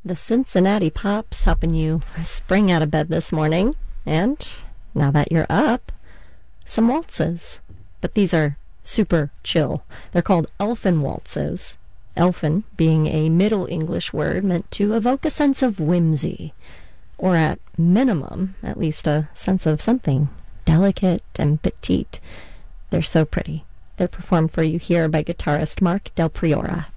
The Cincinnati Pops helping you spring out of bed this morning. And now that you're up, some waltzes. But these are super chill. They're called elfin waltzes. Elfin being a Middle English word meant to evoke a sense of whimsy. Or at minimum, at least a sense of something delicate and petite. They're so pretty. They're performed for you here by guitarist Mark Del Priora.